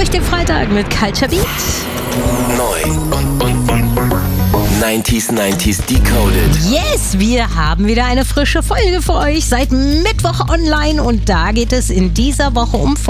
durch den Freitag mit Culture Beat. Neu und 90s Decoded. Yes, wir haben wieder eine frische Folge für euch. Seit Mittwoch online und da geht es in dieser Woche um